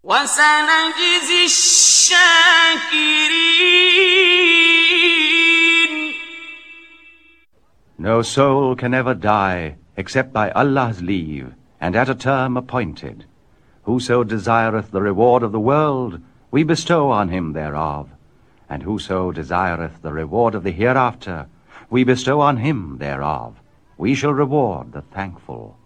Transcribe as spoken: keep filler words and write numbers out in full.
وَسَنَجْزِي الشَّاكِرِينَ. No soul can ever die except by Allah's leave, and at a term appointed. Whoso desireth the reward of the world, we bestow on him thereof. And whoso desireth the reward of the hereafter, we bestow on him thereof. We shall reward the thankful.